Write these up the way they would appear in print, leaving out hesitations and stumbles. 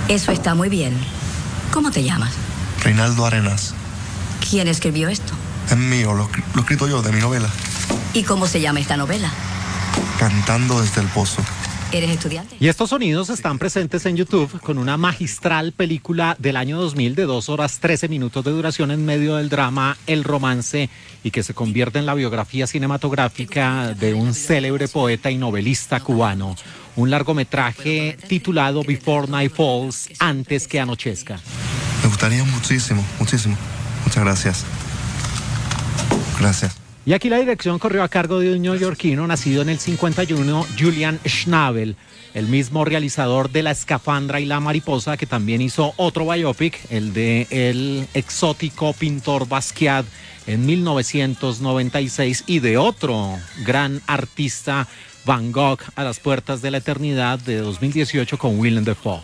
Eso está muy bien. ¿Cómo te llamas? Reinaldo Arenas. ¿Quién escribió esto? Es mío, lo he escrito yo, de mi novela. ¿Y cómo se llama esta novela? Cantando desde el pozo. ¿Eres estudiante? Y estos sonidos están presentes en YouTube con una magistral película del año 2000 de 2 horas 13 minutos de duración en medio del drama El Romance y que se convierte en la biografía cinematográfica de un célebre poeta y novelista cubano. Un largometraje titulado Before Night Falls, Antes que anochezca. Me gustaría muchísimo, muchísimo. Muchas gracias. Gracias. Y aquí la dirección corrió a cargo de un neoyorquino nacido en el 51, Julian Schnabel, el mismo realizador de La Escafandra y la Mariposa, que también hizo otro biopic, el de el exótico pintor Basquiat en 1996, y de otro gran artista, Van Gogh, A las puertas de la eternidad, de 2018, con Willem Dafoe.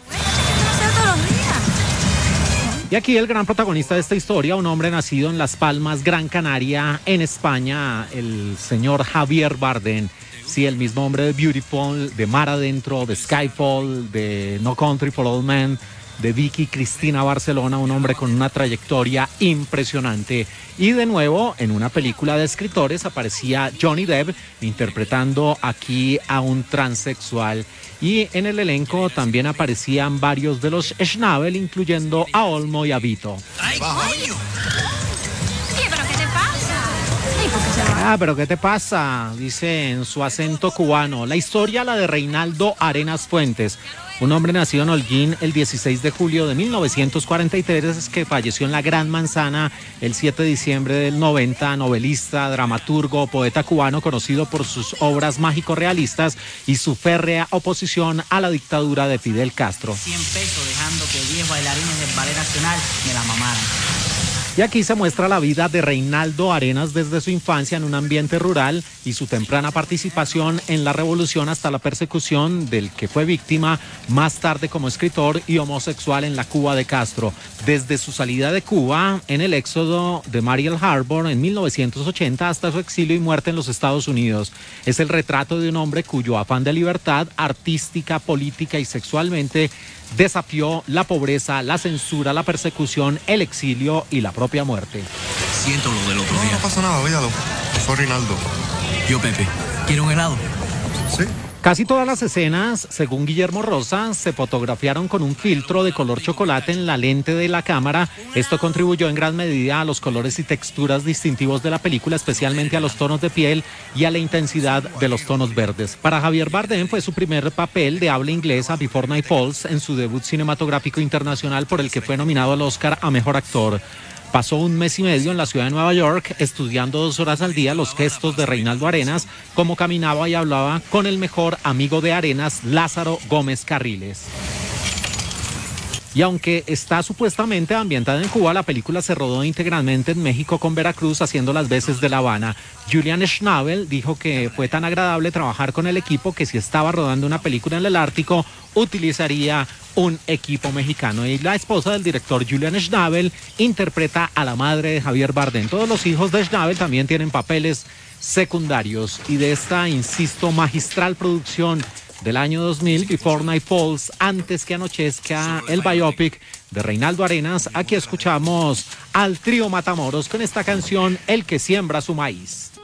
Y aquí el gran protagonista de esta historia, un hombre nacido en Las Palmas, Gran Canaria, en España, el señor Javier Bardem. Sí, el mismo hombre de Beautiful, de Mar Adentro, de Skyfall, de No Country for Old Men, de Vicky Cristina Barcelona, un hombre con una trayectoria impresionante. Y de nuevo, en una película de escritores, aparecía Johnny Depp interpretando aquí a un transexual. Y en el elenco también aparecían varios de los Schnabel, incluyendo a Olmo y a Vito. ¡Ay, coño! Oye, ¿pero qué te pasa? ¿Pero qué te pasa? Dice en su acento cubano. La historia, la de Reinaldo Arenas Fuentes, un hombre nacido en Holguín el 16 de julio de 1943, que falleció en la Gran Manzana el 7 de diciembre del 90, novelista, dramaturgo, poeta cubano, conocido por sus obras mágico-realistas y su férrea oposición a la dictadura de Fidel Castro. 100 pesos dejando que 10 bailarines del Ballet Nacional me la mamaran. Y aquí se muestra la vida de Reinaldo Arenas desde su infancia en un ambiente rural y su temprana participación en la revolución hasta la persecución del que fue víctima más tarde como escritor y homosexual en la Cuba de Castro. Desde su salida de Cuba en el éxodo de Mariel Harbor en 1980 hasta su exilio y muerte en los Estados Unidos. Es el retrato de un hombre cuyo afán de libertad artística, política y sexualmente desafió la pobreza, la censura, la persecución, el exilio y la propia muerte. Siento lo del otro día. No pasa nada, olvídalo. Soy Reinaldo. Yo, Pepe, ¿quiere un helado? Sí. Casi todas las escenas, según Guillermo Rosa, se fotografiaron con un filtro de color chocolate en la lente de la cámara. Esto contribuyó en gran medida a los colores y texturas distintivos de la película, especialmente a los tonos de piel y a la intensidad de los tonos verdes. Para Javier Bardem fue su primer papel de habla inglesa, Before Night Falls, en su debut cinematográfico internacional por el que fue nominado al Oscar a Mejor Actor. Pasó un mes y medio en la ciudad de Nueva York estudiando 2 horas al día los gestos de Reinaldo Arenas, cómo caminaba y hablaba con el mejor amigo de Arenas, Lázaro Gómez Carriles. Y aunque está supuestamente ambientada en Cuba, la película se rodó integralmente en México, con Veracruz haciendo las veces de La Habana. Julian Schnabel dijo que fue tan agradable trabajar con el equipo que si estaba rodando una película en el Ártico, utilizaría un equipo mexicano. Y la esposa del director, Julian Schnabel, interpreta a la madre de Javier Bardem. Todos los hijos de Schnabel también tienen papeles secundarios. Y de esta, insisto, magistral producción del año 2000, Before Night Falls, Antes que anochezca, el biopic de Reinaldo Arenas, aquí escuchamos al trío Matamoros con esta canción, El que siembra su maíz.